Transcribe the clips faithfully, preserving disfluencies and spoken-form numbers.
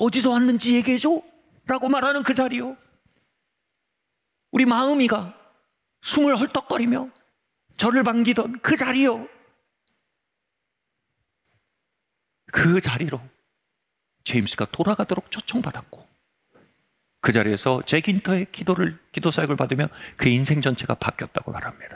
어디서 왔는지 얘기해줘 라고 말하는 그 자리요. 우리 마음이가 숨을 헐떡거리며 저를 반기던 그 자리요. 그 자리로 제임스가 돌아가도록 초청받았고, 그 자리에서 잭 인터의 기도를, 기도 사역을 받으며 그 인생 전체가 바뀌었다고 말합니다.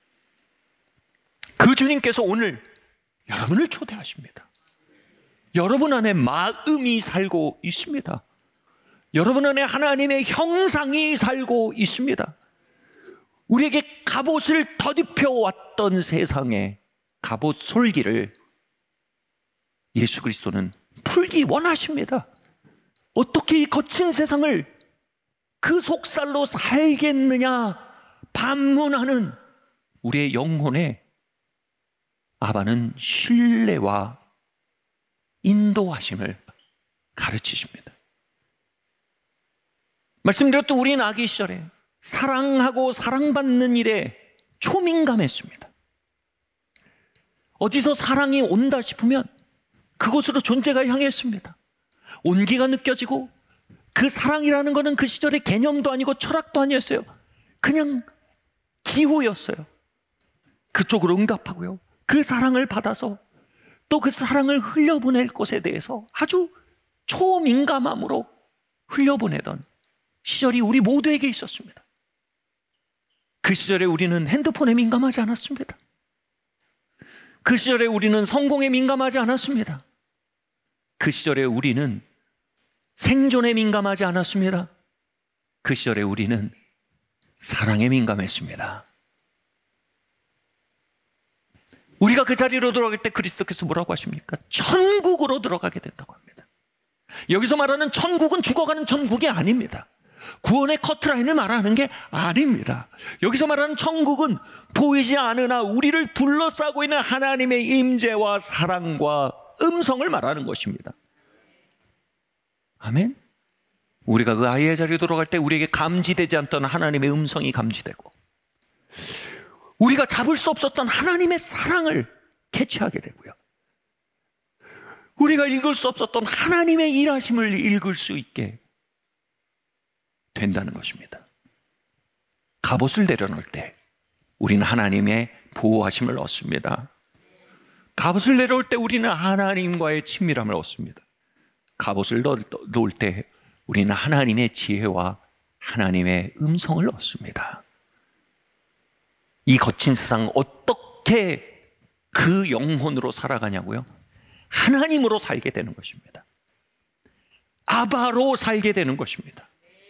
그 주님께서 오늘 여러분을 초대하십니다. 여러분 안에 마음이 살고 있습니다. 여러분 안에 하나님의 형상이 살고 있습니다. 우리에게 갑옷을 더입혀 왔던 세상의 갑옷 솔기를 예수 그리스도는 풀기 원하십니다. 어떻게 이 거친 세상을 그 속살로 살겠느냐 반문하는 우리의 영혼에 아바는 신뢰와 인도하심을 가르치십니다. 말씀드렸듯 우리는 아기 시절에 사랑하고 사랑받는 일에 초민감했습니다. 어디서 사랑이 온다 싶으면 그곳으로 존재가 향했습니다. 온기가 느껴지고, 그 사랑이라는 것은 그 시절의 개념도 아니고 철학도 아니었어요. 그냥 기후였어요. 그쪽으로 응답하고요, 그 사랑을 받아서 또 그 사랑을 흘려보낼 것에 대해서 아주 초민감함으로 흘려보내던 시절이 우리 모두에게 있었습니다. 그 시절에 우리는 핸드폰에 민감하지 않았습니다. 그 시절에 우리는 성공에 민감하지 않았습니다. 그 시절에 우리는 생존에 민감하지 않았습니다. 그 시절에 우리는 사랑에 민감했습니다. 우리가 그 자리로 들어갈 때 그리스도께서 뭐라고 하십니까? 천국으로 들어가게 된다고 합니다. 여기서 말하는 천국은 죽어가는 천국이 아닙니다. 구원의 커트라인을 말하는 게 아닙니다. 여기서 말하는 천국은 보이지 않으나 우리를 둘러싸고 있는 하나님의 임재와 사랑과 음성을 말하는 것입니다. 아멘. 우리가 그 아이의 자리로 돌아갈 때 우리에게 감지되지 않던 하나님의 음성이 감지되고, 우리가 잡을 수 없었던 하나님의 사랑을 캐치하게 되고요, 우리가 읽을 수 없었던 하나님의 일하심을 읽을 수 있게 된다는 것입니다. 갑옷을 내려놓을 때 우리는 하나님의 보호하심을 얻습니다. 갑옷을 내려올 때 우리는 하나님과의 친밀함을 얻습니다. 갑옷을 놓을 때 우리는 하나님의 지혜와 하나님의 음성을 얻습니다. 이 거친 세상 어떻게 그 영혼으로 살아가냐고요? 하나님으로 살게 되는 것입니다. 아바로 살게 되는 것입니다.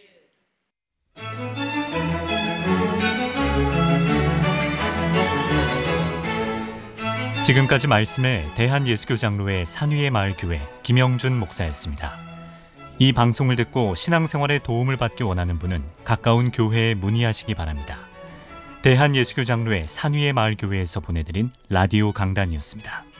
지금까지 말씀에 대한예수교 장로회 산위의 마을교회 김영준 목사였습니다. 이 방송을 듣고 신앙생활에 도움을 받기 원하는 분은 가까운 교회에 문의하시기 바랍니다. 대한예수교 장로회 산위의 마을교회에서 보내드린 라디오 강단이었습니다.